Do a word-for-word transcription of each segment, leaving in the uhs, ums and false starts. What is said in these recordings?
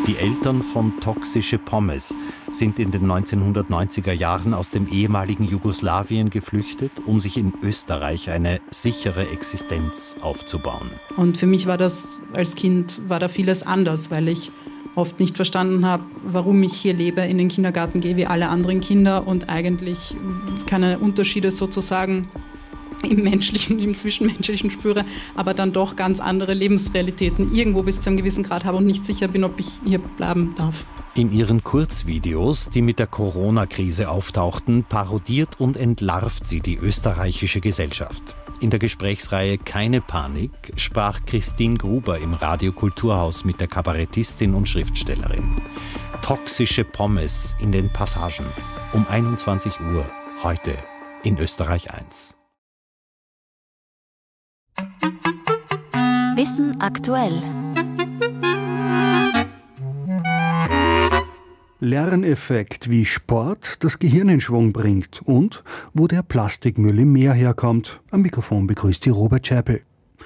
Die Eltern von Toxische Pommes sind in den neunzehnhundertneunziger Jahren aus dem ehemaligen Jugoslawien geflüchtet, um sich in Österreich eine sichere Existenz aufzubauen. Und für mich war das als Kind war da vieles anders, weil ich oft nicht verstanden habe, warum ich hier lebe, in den Kindergarten gehe wie alle anderen Kinder und eigentlich keine Unterschiede sozusagen im Menschlichen, im Zwischenmenschlichen spüre, aber dann doch ganz andere Lebensrealitäten irgendwo bis zu einem gewissen Grad habe und nicht sicher bin, ob ich hier bleiben darf. In ihren Kurzvideos, die mit der Corona-Krise auftauchten, parodiert und entlarvt sie die österreichische Gesellschaft. In der Gesprächsreihe Keine Panik sprach Christine Gruber im Radio Kulturhaus mit der Kabarettistin und Schriftstellerin. Toxische Pommes in den Passagen. Um einundzwanzig Uhr, heute in Österreich eins. Wissen aktuell. Lerneffekt, wie Sport das Gehirn in Schwung bringt und wo der Plastikmüll im Meer herkommt. Am Mikrofon begrüßt sie Robert Schäpel.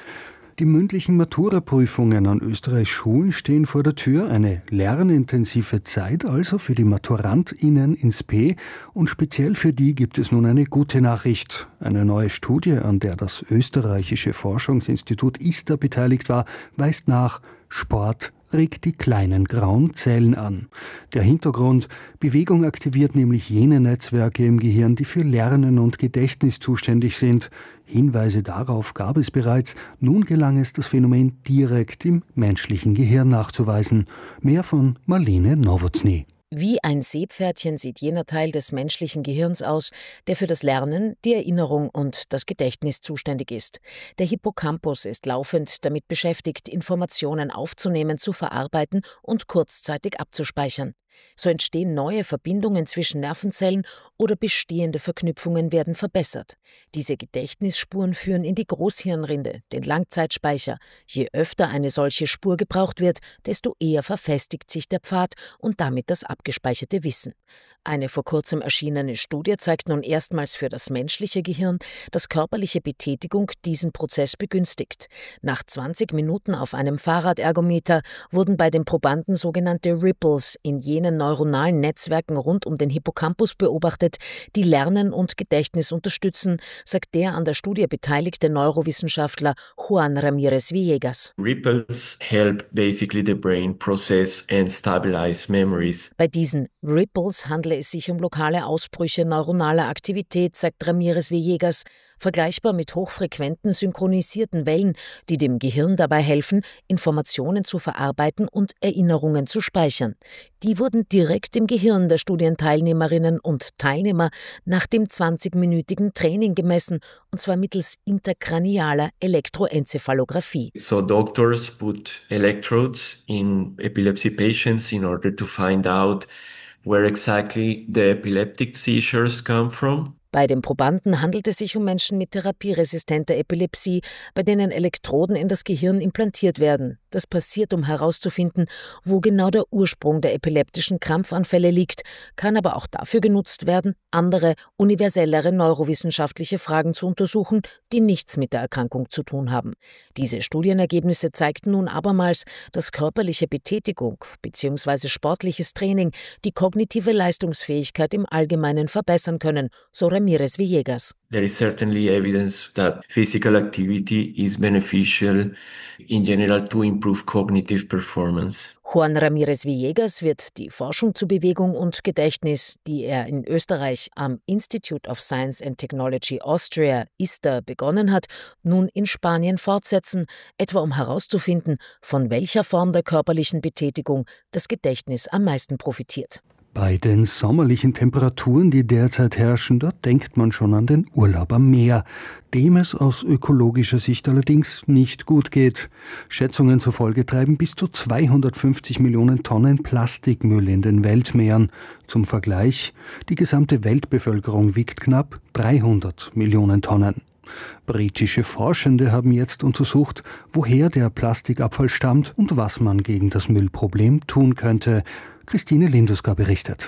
Die mündlichen Maturaprüfungen an Österreichs Schulen stehen vor der Tür. Eine lernintensive Zeit also für die MaturantInnen ins P. Und speziell für die gibt es nun eine gute Nachricht. Eine neue Studie, an der das österreichische Forschungsinstitut I S T A beteiligt war, weist nach: Sport regt die kleinen grauen Zellen an. Der Hintergrund: Bewegung aktiviert nämlich jene Netzwerke im Gehirn, die für Lernen und Gedächtnis zuständig sind. Hinweise darauf gab es bereits. Nun gelang es, das Phänomen direkt im menschlichen Gehirn nachzuweisen. Mehr von Marlene Nowotny. Wie ein Seepferdchen sieht jener Teil des menschlichen Gehirns aus, der für das Lernen, die Erinnerung und das Gedächtnis zuständig ist. Der Hippocampus ist laufend damit beschäftigt, Informationen aufzunehmen, zu verarbeiten und kurzzeitig abzuspeichern. So entstehen neue Verbindungen zwischen Nervenzellen oder bestehende Verknüpfungen werden verbessert. Diese Gedächtnisspuren führen in die Großhirnrinde, den Langzeitspeicher. Je öfter eine solche Spur gebraucht wird, desto eher verfestigt sich der Pfad und damit das abgespeicherte Wissen. Eine vor kurzem erschienene Studie zeigt nun erstmals für das menschliche Gehirn, dass körperliche Betätigung diesen Prozess begünstigt. Nach zwanzig Minuten auf einem Fahrradergometer wurden bei den Probanden sogenannte Ripples in jenen neuronalen Netzwerken rund um den Hippocampus beobachtet, die Lernen und Gedächtnis unterstützen, sagt der an der Studie beteiligte Neurowissenschaftler Juan Ramírez Villegas. Ripples help basically the brain process and stabilize memories. Bei diesen Ripples handelt es sich um lokale Ausbrüche neuronaler Aktivität, sagt Ramírez Villegas, vergleichbar mit hochfrequenten synchronisierten Wellen, die dem Gehirn dabei helfen, Informationen zu verarbeiten und Erinnerungen zu speichern. Die wurden direkt im Gehirn der Studienteilnehmerinnen und Teilnehmer nach dem zwanzigminütigen Training gemessen, und zwar mittels interkranialer Elektroenzephalographie. So doctors put electrodes in epilepsy patients in order to find out where exactly the epileptic seizures come from. Bei den Probanden handelt es sich um Menschen mit therapieresistenter Epilepsie, bei denen Elektroden in das Gehirn implantiert werden. Das passiert, um herauszufinden, wo genau der Ursprung der epileptischen Krampfanfälle liegt, kann aber auch dafür genutzt werden, andere, universellere neurowissenschaftliche Fragen zu untersuchen, die nichts mit der Erkrankung zu tun haben. Diese Studienergebnisse zeigten nun abermals, dass körperliche Betätigung bzw. sportliches Training die kognitive Leistungsfähigkeit im Allgemeinen verbessern können, so Ramírez Villegas. There is certainly evidence that physical activity is beneficial in general to improve cognitive performance. Juan Ramírez Villegas wird die Forschung zu Bewegung und Gedächtnis, die er in Österreich am Institute of Science and Technology Austria I S T A begonnen hat, nun in Spanien fortsetzen, etwa um herauszufinden, von welcher Form der körperlichen Betätigung das Gedächtnis am meisten profitiert. Bei den sommerlichen Temperaturen, die derzeit herrschen, da denkt man schon an den Urlaub am Meer, dem es aus ökologischer Sicht allerdings nicht gut geht. Schätzungen zufolge treiben bis zu zweihundertfünfzig Millionen Tonnen Plastikmüll in den Weltmeeren. Zum Vergleich, die gesamte Weltbevölkerung wiegt knapp dreihundert Millionen Tonnen. Britische Forschende haben jetzt untersucht, woher der Plastikabfall stammt und was man gegen das Müllproblem tun könnte. Christine Linduska berichtet.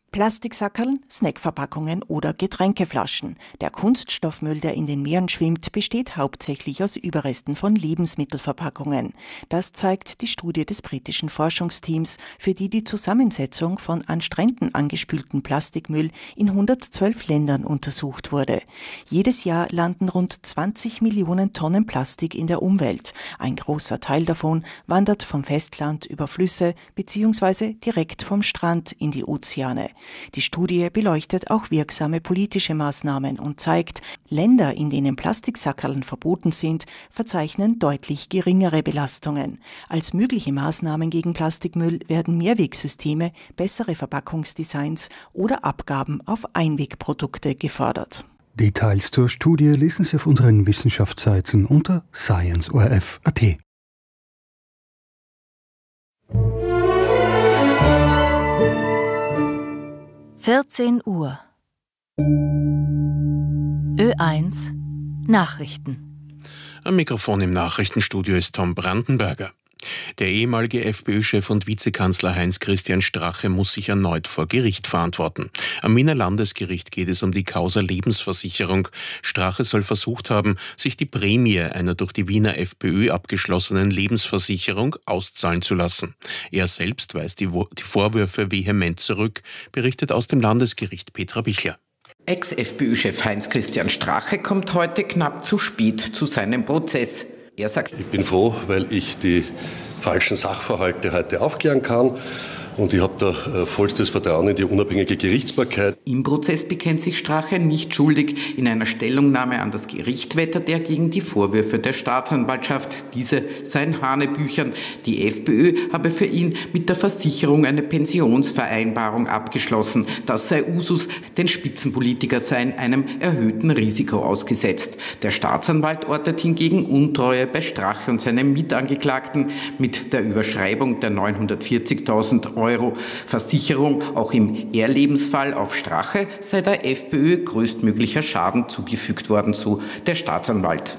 Plastiksackerln, Snackverpackungen oder Getränkeflaschen. Der Kunststoffmüll, der in den Meeren schwimmt, besteht hauptsächlich aus Überresten von Lebensmittelverpackungen. Das zeigt die Studie des britischen Forschungsteams, für die die Zusammensetzung von an Stränden angespülten Plastikmüll in hundertzwölf Ländern untersucht wurde. Jedes Jahr landen rund zwanzig Millionen Tonnen Plastik in der Umwelt. Ein großer Teil davon wandert vom Festland über Flüsse bzw. direkt vom Strand in die Ozeane. Die Studie beleuchtet auch wirksame politische Maßnahmen und zeigt, Länder, in denen Plastiksackerln verboten sind, verzeichnen deutlich geringere Belastungen. Als mögliche Maßnahmen gegen Plastikmüll werden Mehrwegsysteme, bessere Verpackungsdesigns oder Abgaben auf Einwegprodukte gefördert. Details zur Studie lesen Sie auf unseren Wissenschaftsseiten unter science punkt o r f punkt a t. vierzehn Uhr. Ö eins Nachrichten. Am Mikrofon im Nachrichtenstudio ist Tom Brandenberger. Der ehemalige FPÖ-Chef und Vizekanzler Heinz-Christian Strache muss sich erneut vor Gericht verantworten. Am Wiener Landesgericht geht es um die Causa Lebensversicherung. Strache soll versucht haben, sich die Prämie einer durch die Wiener FPÖ abgeschlossenen Lebensversicherung auszahlen zu lassen. Er selbst weist die, die Vorwürfe vehement zurück, berichtet aus dem Landesgericht Petra Bichler. Ex-FPÖ-Chef Heinz-Christian Strache kommt heute knapp zu spät zu seinem Prozess. Er sagt, ich bin froh, weil ich die falschen Sachverhalte heute aufklären kann. Und ich habe da vollstes Vertrauen in die unabhängige Gerichtsbarkeit. Im Prozess bekennt sich Strache nicht schuldig. In einer Stellungnahme an das Gericht wettert er gegen die Vorwürfe der Staatsanwaltschaft. Diese seien Hanebüchern. Die FPÖ habe für ihn mit der Versicherung eine Pensionsvereinbarung abgeschlossen. Das sei Usus, denn Spitzenpolitiker seien einem erhöhten Risiko ausgesetzt. Der Staatsanwalt ortet hingegen Untreue bei Strache und seinem Mitangeklagten. Mit der Überschreibung der neunhundertvierzigtausend Euro Versicherung auch im Ehrlebensfall auf Strache sei der FPÖ größtmöglicher Schaden zugefügt worden, so der Staatsanwalt.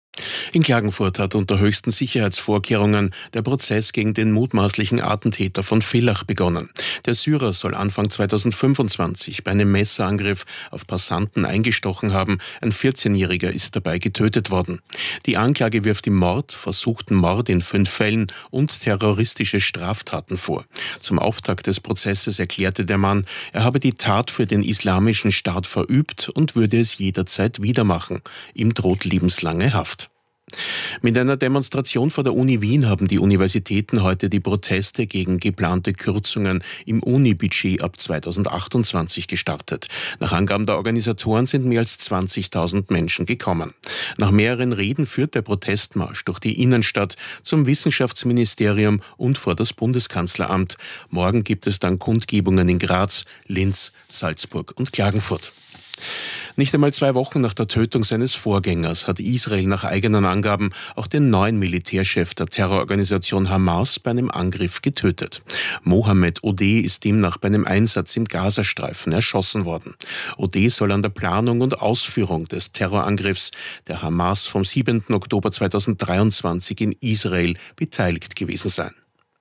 In Klagenfurt hat unter höchsten Sicherheitsvorkehrungen der Prozess gegen den mutmaßlichen Attentäter von Villach begonnen. Der Syrer soll Anfang zweitausendfünfundzwanzig bei einem Messerangriff auf Passanten eingestochen haben. Ein vierzehnjähriger ist dabei getötet worden. Die Anklage wirft ihm Mord, versuchten Mord in fünf Fällen und terroristische Straftaten vor. Zum Auftakt des Prozesses erklärte der Mann, er habe die Tat für den Islamischen Staat verübt und würde es jederzeit wieder machen. Ihm droht lebenslange Haft. Mit einer Demonstration vor der Uni Wien haben die Universitäten heute die Proteste gegen geplante Kürzungen im Uni-Budget ab zweitausendachtundzwanzig gestartet. Nach Angaben der Organisatoren sind mehr als zwanzigtausend Menschen gekommen. Nach mehreren Reden führt der Protestmarsch durch die Innenstadt zum Wissenschaftsministerium und vor das Bundeskanzleramt. Morgen gibt es dann Kundgebungen in Graz, Linz, Salzburg und Klagenfurt. Nicht einmal zwei Wochen nach der Tötung seines Vorgängers hat Israel nach eigenen Angaben auch den neuen Militärchef der Terrororganisation Hamas bei einem Angriff getötet. Mohammed Odeh ist demnach bei einem Einsatz im Gazastreifen erschossen worden. Odeh soll an der Planung und Ausführung des Terrorangriffs der Hamas vom siebenten Oktober zweitausenddreiundzwanzig in Israel beteiligt gewesen sein.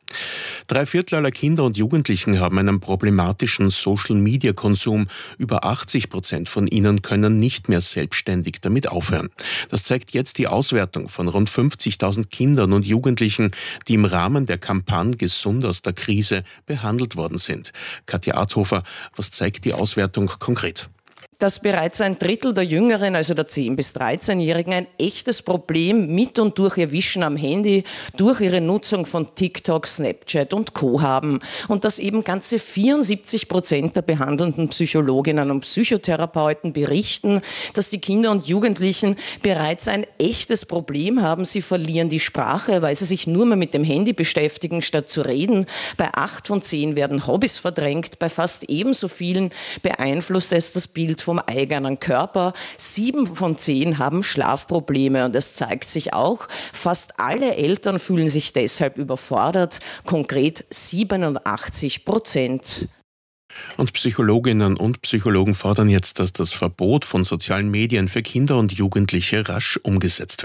Drei Viertel aller Kinder und Jugendlichen haben einen problematischen Social-Media-Konsum. Über achtzig Prozent von ihnen können nicht mehr selbstständig damit aufhören. Das zeigt jetzt die Auswertung von rund fünfzigtausend Kindern und Jugendlichen, die im Rahmen der Kampagne Gesund aus der Krise behandelt worden sind. Katja Arthofer, was zeigt die Auswertung konkret? Dass bereits ein Drittel der Jüngeren, also der zehn- bis dreizehnjährigen, ein echtes Problem mit und durch ihr Wischen am Handy, durch ihre Nutzung von TikTok, Snapchat und Co. haben. Und dass eben ganze vierundsiebzig Prozent der behandelnden Psychologinnen und Psychotherapeuten berichten, dass die Kinder und Jugendlichen bereits ein echtes Problem haben. Sie verlieren die Sprache, weil sie sich nur mehr mit dem Handy beschäftigen, statt zu reden. Bei acht von zehn werden Hobbys verdrängt. Bei fast ebenso vielen beeinflusst es das Bild vom eigenen Körper. Sieben von zehn haben Schlafprobleme und es zeigt sich auch, fast alle Eltern fühlen sich deshalb überfordert, konkret siebenundachtzig Prozent. Und Psychologinnen und Psychologen fordern jetzt, dass das Verbot von sozialen Medien für Kinder und Jugendliche rasch umgesetzt wird.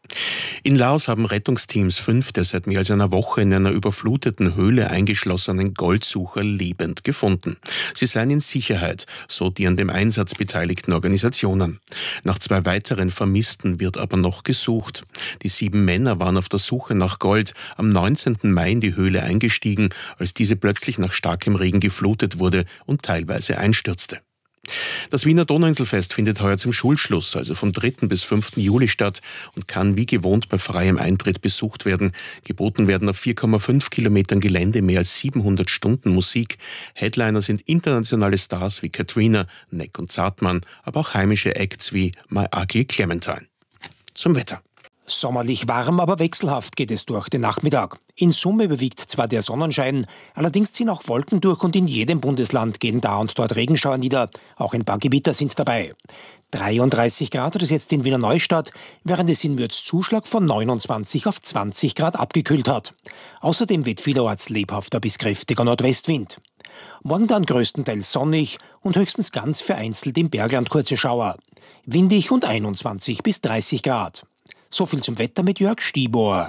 In Laos haben Rettungsteams fünf der seit mehr als einer Woche in einer überfluteten Höhle eingeschlossenen Goldsucher lebend gefunden. Sie seien in Sicherheit, so die an dem Einsatz beteiligten Organisationen. Nach zwei weiteren Vermissten wird aber noch gesucht. Die sieben Männer waren auf der Suche nach Gold am neunzehnten Mai in die Höhle eingestiegen, als diese plötzlich nach starkem Regen geflutet wurde und teilweise einstürzte. Das Wiener Donauinselfest findet heuer zum Schulschluss, also vom dritten bis fünften Juli statt und kann wie gewohnt bei freiem Eintritt besucht werden. Geboten werden auf vier Komma fünf Kilometern Gelände mehr als siebenhundert Stunden Musik. Headliner sind internationale Stars wie Katrina, Neck und Zartmann, aber auch heimische Acts wie My Ugly Clementine. Zum Wetter. Sommerlich warm, aber wechselhaft geht es durch den Nachmittag. In Summe überwiegt zwar der Sonnenschein, allerdings ziehen auch Wolken durch und in jedem Bundesland gehen da und dort Regenschauer nieder. Auch ein paar Gewitter sind dabei. dreiunddreißig Grad hat es jetzt in Wiener Neustadt, während es in Mürz Zuschlag von neunundzwanzig auf zwanzig Grad abgekühlt hat. Außerdem weht vielerorts lebhafter bis kräftiger Nordwestwind. Morgen dann größtenteils sonnig und höchstens ganz vereinzelt im Bergland kurze Schauer. Windig und einundzwanzig bis dreißig Grad. So viel zum Wetter mit Jörg Stiebohr.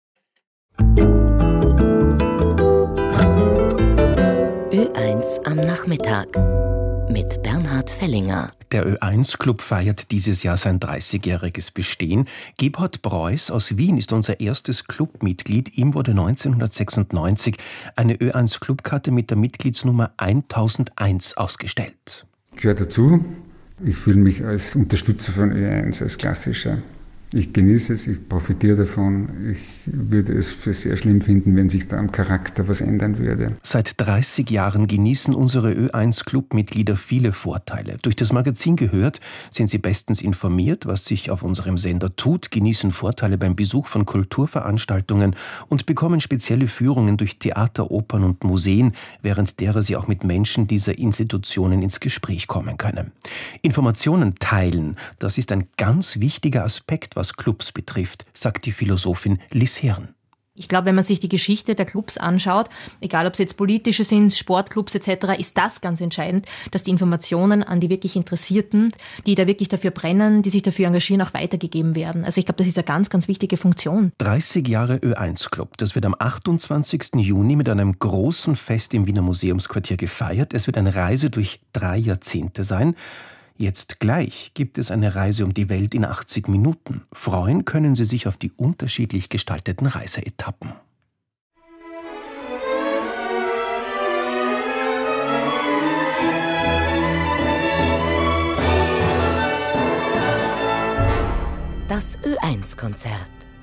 Ö eins am Nachmittag mit Bernhard Fellinger. Der Ö eins Club feiert dieses Jahr sein dreißigjähriges Bestehen. Gebhard Preuß aus Wien ist unser erstes Clubmitglied. Ihm wurde neunzehnhundertsechsundneunzig eine Ö eins Clubkarte mit der Mitgliedsnummer eintausendeins ausgestellt. Ich gehöre dazu. Ich fühle mich als Unterstützer von Ö eins, als klassischer. Ich genieße es, ich profitiere davon. Ich würde es für sehr schlimm finden, wenn sich da am Charakter was ändern würde. Seit dreißig Jahren genießen unsere Ö eins Clubmitglieder viele Vorteile. Durch das Magazin Gehört sind sie bestens informiert, was sich auf unserem Sender tut, genießen Vorteile beim Besuch von Kulturveranstaltungen und bekommen spezielle Führungen durch Theater, Opern und Museen, während derer sie auch mit Menschen dieser Institutionen ins Gespräch kommen können. Informationen teilen, das ist ein ganz wichtiger Aspekt, was Clubs betrifft, sagt die Philosophin Liz Herren. Ich glaube, wenn man sich die Geschichte der Clubs anschaut, egal ob es jetzt politische sind, Sportclubs et cetera, ist das ganz entscheidend, dass die Informationen an die wirklich Interessierten, die da wirklich dafür brennen, die sich dafür engagieren, auch weitergegeben werden. Also ich glaube, das ist eine ganz, ganz wichtige Funktion. dreißig Jahre Ö eins Club. Das wird am achtundzwanzigsten Juni mit einem großen Fest im Wiener Museumsquartier gefeiert. Es wird eine Reise durch drei Jahrzehnte sein. Jetzt gleich gibt es eine Reise um die Welt in achtzig Minuten. Freuen können Sie sich auf die unterschiedlich gestalteten Reiseetappen. Das Ö eins Konzert.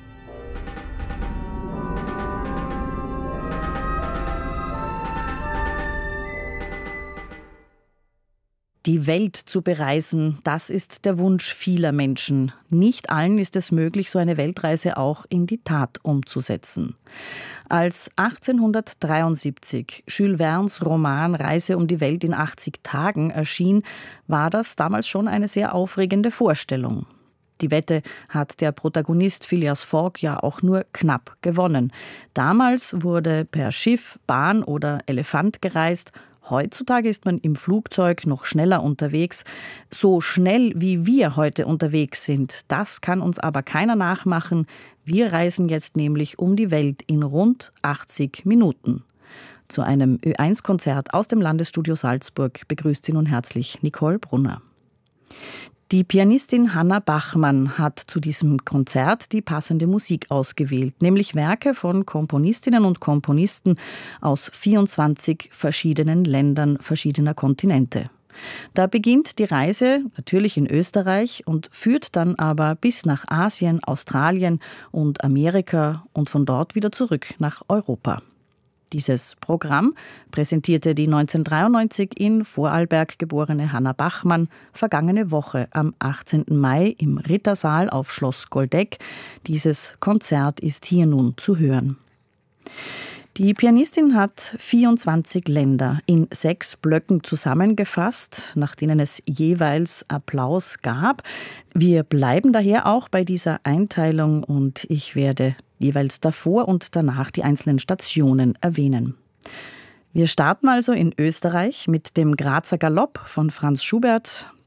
Die Welt zu bereisen, das ist der Wunsch vieler Menschen. Nicht allen ist es möglich, so eine Weltreise auch in die Tat umzusetzen. Als achtzehnhundertdreiundsiebzig Jules Vernes Roman Reise um die Welt in achtzig Tagen erschien, war das damals schon eine sehr aufregende Vorstellung. Die Wette hat der Protagonist Phileas Fogg ja auch nur knapp gewonnen. Damals wurde per Schiff, Bahn oder Elefant gereist. Heutzutage ist man im Flugzeug noch schneller unterwegs. So schnell wie wir heute unterwegs sind, das kann uns aber keiner nachmachen. Wir reisen jetzt nämlich um die Welt in rund achtzig Minuten. Zu einem Ö eins Konzert aus dem Landesstudio Salzburg begrüßt Sie nun herzlich Nicole Brunner. Die Pianistin Hanna Bachmann hat zu diesem Konzert die passende Musik ausgewählt, nämlich Werke von Komponistinnen und Komponisten aus vierundzwanzig verschiedenen Ländern verschiedener Kontinente. Da beginnt die Reise natürlich in Österreich und führt dann aber bis nach Asien, Australien und Amerika und von dort wieder zurück nach Europa. Dieses Programm präsentierte die neunzehnhundertdreiundneunzig in Vorarlberg geborene Hanna Bachmann vergangene Woche am achtzehnten Mai im Rittersaal auf Schloss Goldeck. Dieses Konzert ist hier nun zu hören. Die Pianistin hat vierundzwanzig Länder in sechs Blöcken zusammengefasst, nach denen es jeweils Applaus gab. Wir bleiben daher auch bei dieser Einteilung und ich werde jeweils davor und danach die einzelnen Stationen erwähnen. Wir starten also in Österreich mit dem Grazer Galopp von Franz Schubert.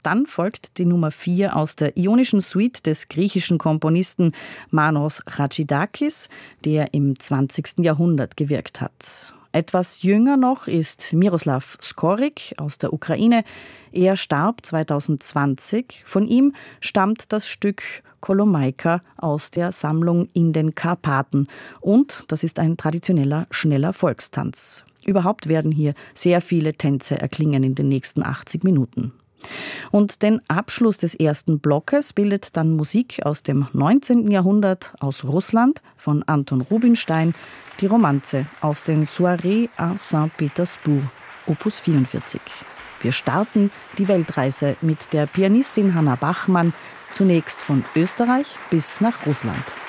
Dann folgt die Nummer vier aus der Ionischen Suite des griechischen Komponisten Manos Chatschidakis, der im zwanzigsten Jahrhundert gewirkt hat. Etwas jünger noch ist Miroslav Skorik aus der Ukraine. Er starb zweitausendzwanzig. Von ihm stammt das Stück Kolomaika aus der Sammlung In den Karpaten. Und das ist ein traditioneller, schneller Volkstanz. Überhaupt werden hier sehr viele Tänze erklingen in den nächsten achtzig Minuten. Und den Abschluss des ersten Blockes bildet dann Musik aus dem neunzehnten Jahrhundert aus Russland von Anton Rubinstein, die Romanze aus den Soirées à Saint-Pétersbourg, Opus vierundvierzig. Wir starten die Weltreise mit der Pianistin Hanna Bachmann, zunächst von Österreich bis nach Russland.